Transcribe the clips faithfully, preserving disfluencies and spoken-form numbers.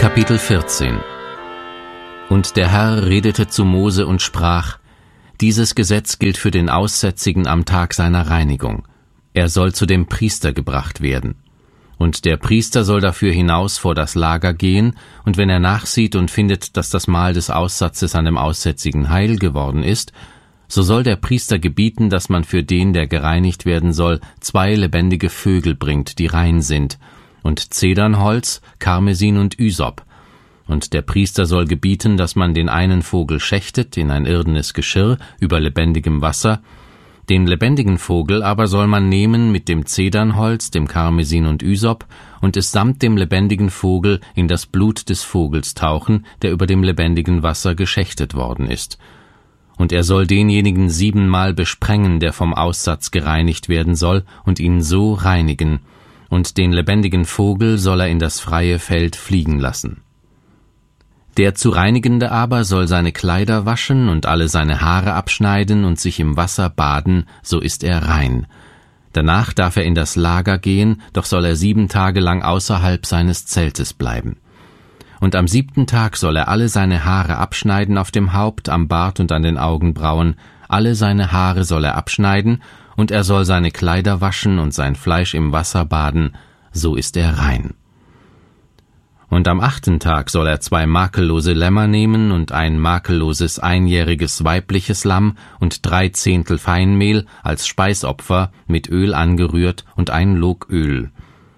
Kapitel vierzehn. Und der Herr redete zu Mose und sprach: Dieses Gesetz gilt für den Aussätzigen am Tag seiner Reinigung. Er soll zu dem Priester gebracht werden. Und der Priester soll dafür hinaus vor das Lager gehen, und wenn er nachsieht und findet, dass das Mal des Aussatzes an dem Aussätzigen heil geworden ist, so soll der Priester gebieten, dass man für den, der gereinigt werden soll, zwei lebendige Vögel bringt, die rein sind, und Zedernholz, Karmesin und Ysop. Und der Priester soll gebieten, dass man den einen Vogel schächtet in ein irdenes Geschirr über lebendigem Wasser. Den lebendigen Vogel aber soll man nehmen mit dem Zedernholz, dem Karmesin und Ysop, und es samt dem lebendigen Vogel in das Blut des Vogels tauchen, der über dem lebendigen Wasser geschächtet worden ist. Und er soll denjenigen siebenmal besprengen, der vom Aussatz gereinigt werden soll, und ihn so reinigen. Und den lebendigen Vogel soll er in das freie Feld fliegen lassen. Der zu Reinigende aber soll seine Kleider waschen und alle seine Haare abschneiden und sich im Wasser baden, so ist er rein. Danach darf er in das Lager gehen, doch soll er sieben Tage lang außerhalb seines Zeltes bleiben. Und am siebten Tag soll er alle seine Haare abschneiden auf dem Haupt, am Bart und an den Augenbrauen, alle seine Haare soll er abschneiden, und er soll seine Kleider waschen und sein Fleisch im Wasser baden, so ist er rein. Und am achten Tag soll er zwei makellose Lämmer nehmen und ein makelloses einjähriges weibliches Lamm und drei Zehntel Feinmehl als Speisopfer mit Öl angerührt und ein Log Öl.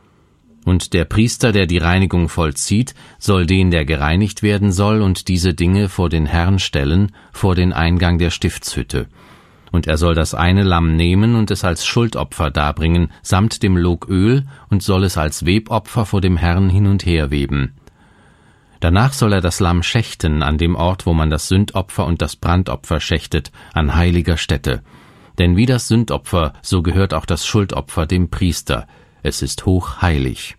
Und der Priester, der die Reinigung vollzieht, soll den, der gereinigt werden soll, und diese Dinge vor den Herrn stellen, vor den Eingang der Stiftshütte. Und er soll das eine Lamm nehmen und es als Schuldopfer darbringen, samt dem Log Öl, und soll es als Webopfer vor dem Herrn hin und her weben. Danach soll er das Lamm schächten an dem Ort, wo man das Sündopfer und das Brandopfer schächtet, an heiliger Stätte. Denn wie das Sündopfer, so gehört auch das Schuldopfer dem Priester. Es ist hochheilig.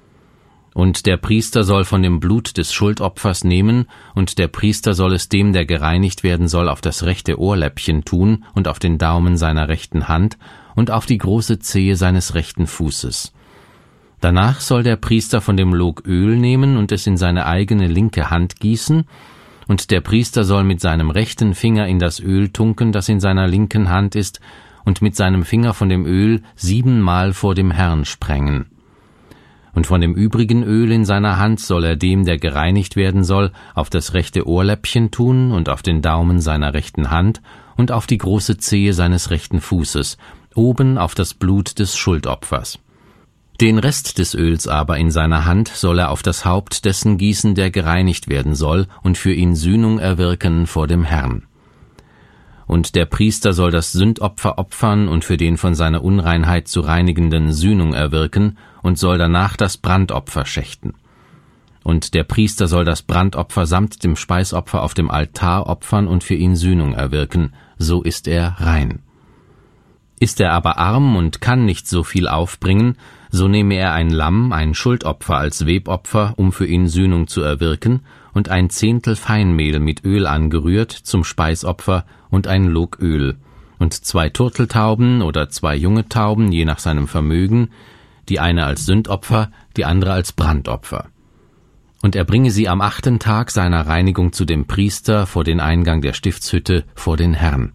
Und der Priester soll von dem Blut des Schuldopfers nehmen, und der Priester soll es dem, der gereinigt werden soll, auf das rechte Ohrläppchen tun und auf den Daumen seiner rechten Hand und auf die große Zehe seines rechten Fußes. Danach soll der Priester von dem Log Öl nehmen und es in seine eigene linke Hand gießen, und der Priester soll mit seinem rechten Finger in das Öl tunken, das in seiner linken Hand ist, und mit seinem Finger von dem Öl siebenmal vor dem Herrn sprengen. Und von dem übrigen Öl in seiner Hand soll er dem, der gereinigt werden soll, auf das rechte Ohrläppchen tun und auf den Daumen seiner rechten Hand und auf die große Zehe seines rechten Fußes, oben auf das Blut des Schuldopfers. Den Rest des Öls aber in seiner Hand soll er auf das Haupt dessen gießen, der gereinigt werden soll, und für ihn Sühnung erwirken vor dem Herrn. Und der Priester soll das Sündopfer opfern und für den von seiner Unreinheit zu reinigenden Sühnung erwirken und soll danach das Brandopfer schächten. Und der Priester soll das Brandopfer samt dem Speisopfer auf dem Altar opfern und für ihn Sühnung erwirken, so ist er rein. Ist er aber arm und kann nicht so viel aufbringen, so nehme er ein Lamm, ein Schuldopfer als Webopfer, um für ihn Sühnung zu erwirken, und ein Zehntel Feinmehl mit Öl angerührt zum Speisopfer und ein Log Öl, und zwei Turteltauben oder zwei junge Tauben, je nach seinem Vermögen, die eine als Sündopfer, die andere als Brandopfer. Und er bringe sie am achten Tag seiner Reinigung zu dem Priester vor den Eingang der Stiftshütte vor den Herrn.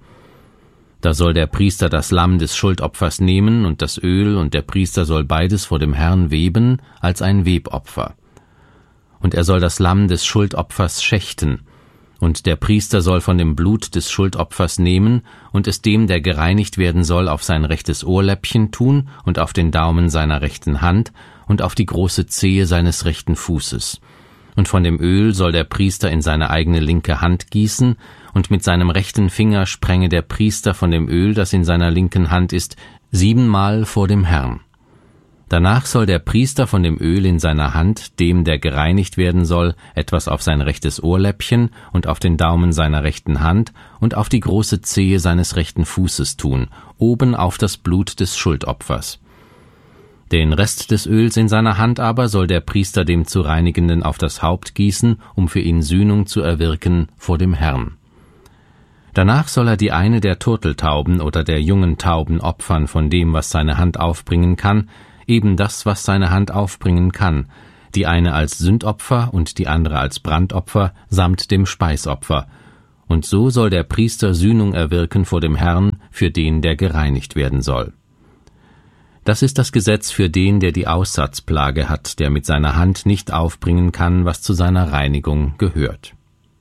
Da soll der Priester das Lamm des Schuldopfers nehmen und das Öl, und der Priester soll beides vor dem Herrn weben als ein Webopfer. Und er soll das Lamm des Schuldopfers schächten, und der Priester soll von dem Blut des Schuldopfers nehmen und es dem, der gereinigt werden soll, auf sein rechtes Ohrläppchen tun und auf den Daumen seiner rechten Hand und auf die große Zehe seines rechten Fußes. Und von dem Öl soll der Priester in seine eigene linke Hand gießen, und mit seinem rechten Finger sprenge der Priester von dem Öl, das in seiner linken Hand ist, siebenmal vor dem Herrn. Danach soll der Priester von dem Öl in seiner Hand, dem, der gereinigt werden soll, etwas auf sein rechtes Ohrläppchen und auf den Daumen seiner rechten Hand und auf die große Zehe seines rechten Fußes tun, oben auf das Blut des Schuldopfers. Den Rest des Öls in seiner Hand aber soll der Priester dem zu Reinigenden auf das Haupt gießen, um für ihn Sühnung zu erwirken vor dem Herrn. Danach soll er die eine der Turteltauben oder der jungen Tauben opfern von dem, was seine Hand aufbringen kann, eben das, was seine Hand aufbringen kann, die eine als Sündopfer und die andere als Brandopfer samt dem Speisopfer. Und so soll der Priester Sühnung erwirken vor dem Herrn für den, der gereinigt werden soll. Das ist das Gesetz für den, der die Aussatzplage hat, der mit seiner Hand nicht aufbringen kann, was zu seiner Reinigung gehört.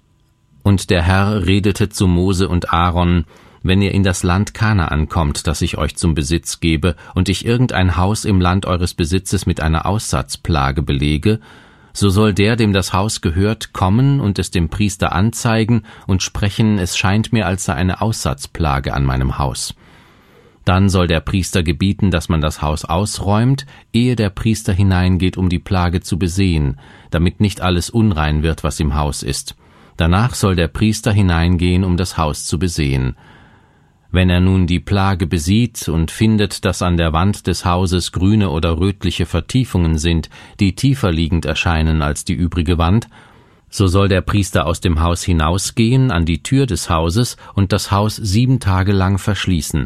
Und der Herr redete zu Mose und Aaron: Wenn ihr in das Land Kanaan kommt, das ich euch zum Besitz gebe, und ich irgendein Haus im Land eures Besitzes mit einer Aussatzplage belege, so soll der, dem das Haus gehört, kommen und es dem Priester anzeigen und sprechen: Es scheint mir, als sei eine Aussatzplage an meinem Haus. Dann soll der Priester gebieten, dass man das Haus ausräumt, ehe der Priester hineingeht, um die Plage zu besehen, damit nicht alles unrein wird, was im Haus ist. Danach soll der Priester hineingehen, um das Haus zu besehen. Wenn er nun die Plage besieht und findet, dass an der Wand des Hauses grüne oder rötliche Vertiefungen sind, die tiefer liegend erscheinen als die übrige Wand, so soll der Priester aus dem Haus hinausgehen an die Tür des Hauses und das Haus sieben Tage lang verschließen.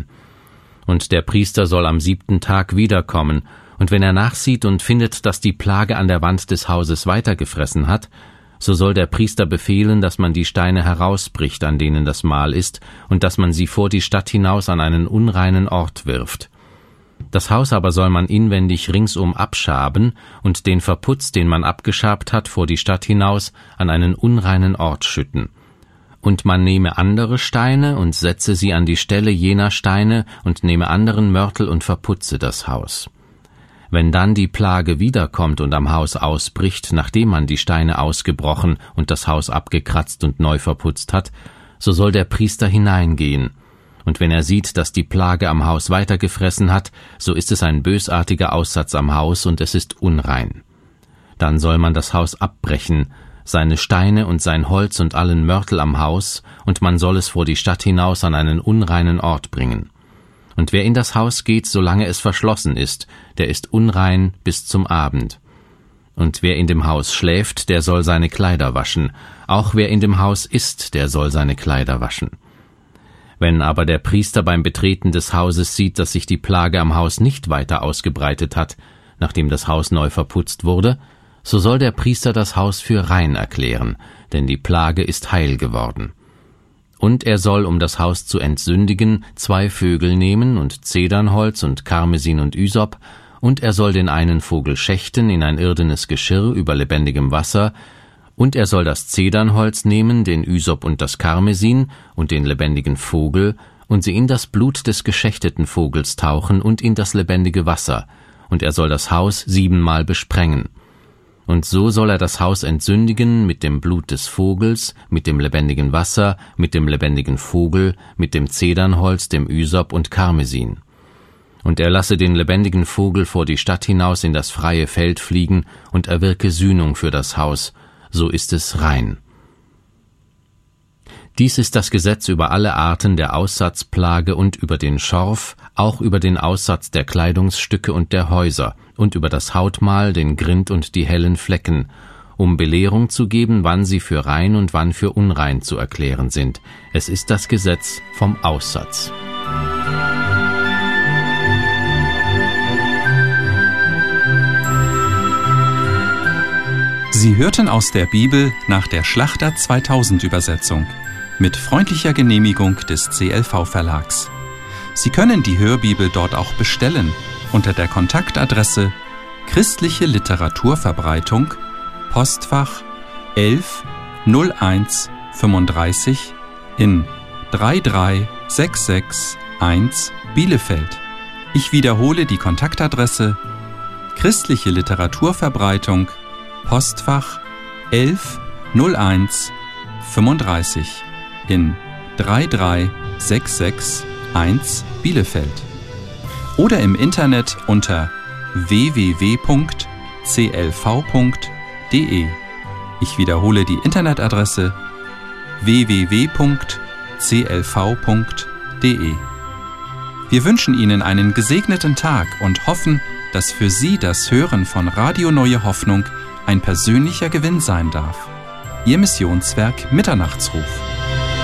Und der Priester soll am siebten Tag wiederkommen, und wenn er nachsieht und findet, dass die Plage an der Wand des Hauses weitergefressen hat, so soll der Priester befehlen, dass man die Steine herausbricht, an denen das Mal ist, und dass man sie vor die Stadt hinaus an einen unreinen Ort wirft. Das Haus aber soll man inwendig ringsum abschaben und den Verputz, den man abgeschabt hat, vor die Stadt hinaus an einen unreinen Ort schütten. Und man nehme andere Steine und setze sie an die Stelle jener Steine und nehme anderen Mörtel und verputze das Haus. Wenn dann die Plage wiederkommt und am Haus ausbricht, nachdem man die Steine ausgebrochen und das Haus abgekratzt und neu verputzt hat, so soll der Priester hineingehen. Und wenn er sieht, dass die Plage am Haus weitergefressen hat, so ist es ein bösartiger Aussatz am Haus und es ist unrein. Dann soll man das Haus abbrechen, seine Steine und sein Holz und allen Mörtel am Haus, und man soll es vor die Stadt hinaus an einen unreinen Ort bringen. Und wer in das Haus geht, solange es verschlossen ist, der ist unrein bis zum Abend. Und wer in dem Haus schläft, der soll seine Kleider waschen. Auch wer in dem Haus ist, der soll seine Kleider waschen. Wenn aber der Priester beim Betreten des Hauses sieht, dass sich die Plage am Haus nicht weiter ausgebreitet hat, nachdem das Haus neu verputzt wurde, so soll der Priester das Haus für rein erklären, denn die Plage ist heil geworden. Und er soll, um das Haus zu entsündigen, zwei Vögel nehmen und Zedernholz und Karmesin und Ysop, und er soll den einen Vogel schächten in ein irdenes Geschirr über lebendigem Wasser, und er soll das Zedernholz nehmen, den Ysop und das Karmesin und den lebendigen Vogel, und sie in das Blut des geschächteten Vogels tauchen und in das lebendige Wasser, und er soll das Haus siebenmal besprengen. Und so soll er das Haus entsündigen mit dem Blut des Vogels, mit dem lebendigen Wasser, mit dem lebendigen Vogel, mit dem Zedernholz, dem Ysop und Karmesin. Und er lasse den lebendigen Vogel vor die Stadt hinaus in das freie Feld fliegen und erwirke Sühnung für das Haus, so ist es rein. Dies ist das Gesetz über alle Arten der Aussatzplage und über den Schorf, auch über den Aussatz der Kleidungsstücke und der Häuser und über das Hautmal, den Grind und die hellen Flecken, um Belehrung zu geben, wann sie für rein und wann für unrein zu erklären sind. Es ist das Gesetz vom Aussatz. Sie hörten aus der Bibel nach der Schlachter zweitausend Übersetzung mit freundlicher Genehmigung des C L V-Verlags. Sie können die Hörbibel dort auch bestellen unter der Kontaktadresse Christliche Literaturverbreitung, Postfach elf null eins fünfunddreißig in drei drei sechs sechs eins Bielefeld. Ich wiederhole die Kontaktadresse Christliche Literaturverbreitung, Postfach elf null eins fünfunddreißig in drei drei sechs sechs eins Bielefeld oder im Internet unter w w w punkt c l v punkt d e. Ich wiederhole die Internetadresse w w w punkt c l v punkt d e. Wir wünschen Ihnen einen gesegneten Tag und hoffen, dass für Sie das Hören von Radio Neue Hoffnung ein persönlicher Gewinn sein darf. Ihr Missionswerk Mitternachtsruf.